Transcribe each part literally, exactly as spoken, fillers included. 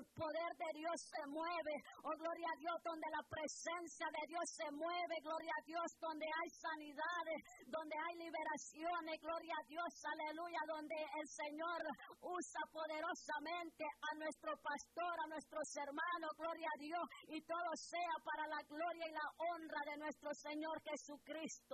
el poder de Dios se mueve, oh gloria a Dios, donde la presencia de Dios se mueve, gloria a Dios, donde hay sanidades, donde hay liberaciones, gloria a Dios, aleluya, donde el Señor usa poderosamente a nuestro pastor, a nuestros hermanos, gloria a Dios, y todo sea para la gloria y la honra de nuestro Señor Jesucristo.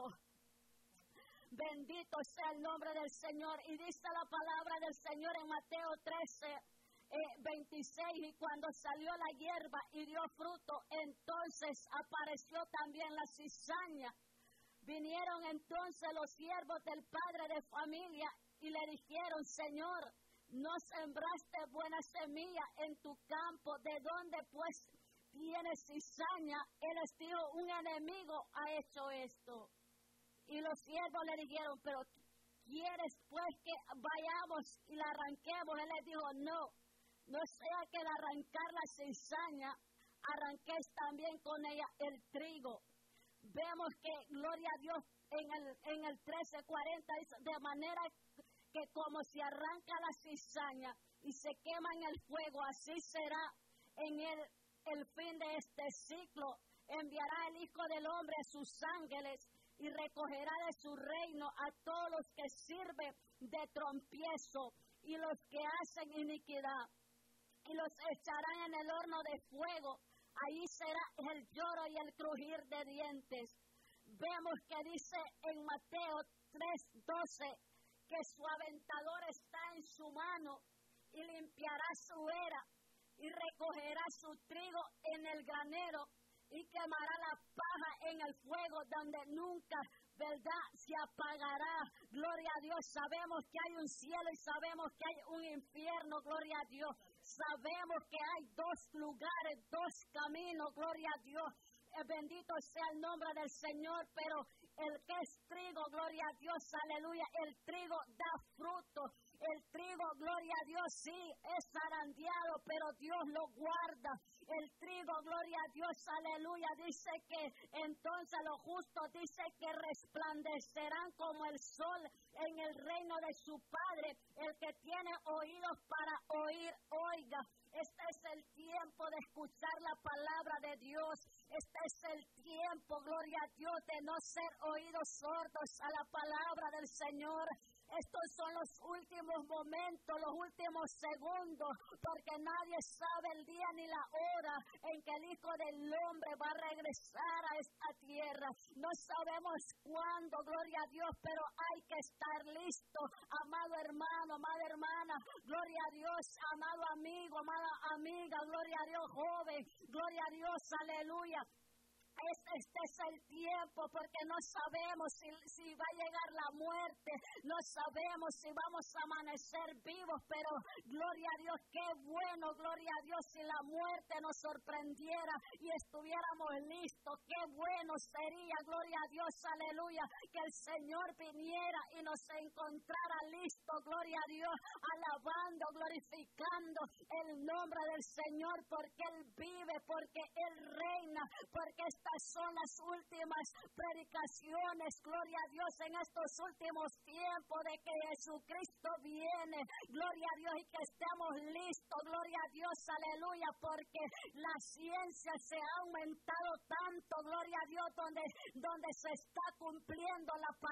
Bendito sea el nombre del Señor. Y dice la palabra del Señor en Mateo trece, eh, veintiséis, y cuando salió la hierba y dio fruto, entonces apareció también la cizaña. Vinieron entonces los siervos del padre de familia y le dijeron: Señor, no sembraste buena semilla en tu campo, ¿de dónde pues tienes cizaña? Él les dijo: un enemigo ha hecho esto. Y los siervos le dijeron: pero ¿quieres pues que vayamos y la arranquemos? Él les dijo: no, no sea que al arrancar la cizaña, arranquéis también con ella el trigo. Vemos que, gloria a Dios, en el, en el trece cuarenta dice: de manera que como se arranca la cizaña y se quema en el fuego, así será en el, el fin de este ciclo. Enviará el Hijo del Hombre a sus ángeles y recogerá de su reino a todos los que sirven de trompiezo y los que hacen iniquidad, y los echarán en el horno de fuego. Ahí será el lloro y el crujir de dientes. Vemos que dice en Mateo tres doce que su aventador está en su mano y limpiará su era y recogerá su trigo en el granero y quemará la paja en el fuego donde nunca, ¿verdad?, se apagará. Gloria a Dios. Sabemos que hay un cielo y sabemos que hay un infierno. Gloria a Dios. Sabemos que hay dos lugares, dos caminos. Gloria a Dios. Eh, bendito sea el nombre del Señor. Pero el que es trigo, gloria a Dios, aleluya, el trigo da fruto. El trigo, gloria a Dios, sí, es zarandeado, pero Dios lo guarda. El trigo, gloria a Dios, aleluya, dice que entonces los justos, dice que resplandecerán como el sol en el reino de su Padre. El que tiene oídos para oír, oiga. Este es el tiempo de escuchar la palabra de Dios. Este es el tiempo, gloria a Dios, de no ser oídos sordos a la palabra del Señor. Estos son los últimos momentos, los últimos segundos, porque nadie sabe el día ni la hora en que el Hijo del Hombre va a regresar a esta tierra. No sabemos cuándo, gloria a Dios, pero hay que estar listo, amado hermano, amada hermana, gloria a Dios, amado amigo, amada amiga, gloria a Dios, joven, gloria a Dios, aleluya. Este es el tiempo, porque no sabemos si, si va a llegar la muerte, no sabemos si vamos a amanecer vivos, pero gloria a Dios, qué bueno, gloria a Dios, si la muerte nos sorprendiera y estuviéramos listos, qué bueno sería, gloria a Dios, aleluya, que el Señor viniera y nos encontrara listos, gloria a Dios, alabando, glorificando el nombre del Señor, porque Él vive, porque Él reina, porque está Estas son las últimas predicaciones, gloria a Dios, en estos últimos tiempos de que Jesucristo viene, gloria a Dios, y que estemos listos, gloria a Dios, aleluya, porque la ciencia se ha aumentado tanto, gloria a Dios, donde, donde se está cumpliendo la